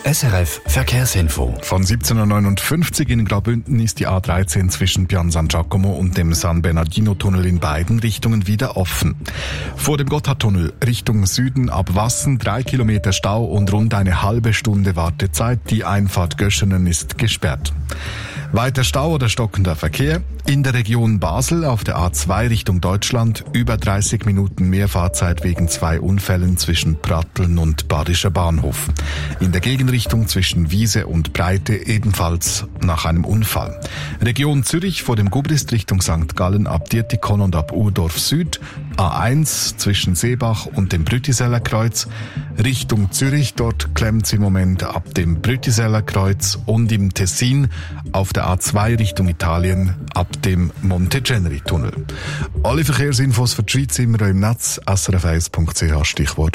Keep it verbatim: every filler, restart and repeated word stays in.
S R F Verkehrsinfo. Von siebzehn Uhr neunundfünfzig in Graubünden ist die A dreizehn zwischen Pian San Giacomo und dem San Bernardino-Tunnel in beiden Richtungen wieder offen. Vor dem Gotthardtunnel Richtung Süden ab Wassen drei Kilometer Stau und rund eine halbe Stunde Wartezeit. Die Einfahrt Göschenen ist gesperrt. Weiter Stau oder stockender Verkehr. In der Region Basel auf der A zwei Richtung Deutschland über dreißig Minuten mehr Fahrzeit wegen zwei Unfällen zwischen Pratteln und Badischer Bahnhof. In der Gegenrichtung zwischen Wiese und Breite ebenfalls nach einem Unfall. Region Zürich vor dem Gubrist Richtung Sankt Gallen ab Dietikon und ab Urdorf Süd. A eins zwischen Seebach und dem Brütiseller Kreuz. Richtung Zürich, dort klemmt's im Moment ab dem Brütiseller Kreuz und im Tessin auf der A zwei Richtung Italien ab dem Monteceneri-Tunnel. Alle Verkehrsinfos für die Schweiz immer im Netz, s r f eins punkt c h, Stichwort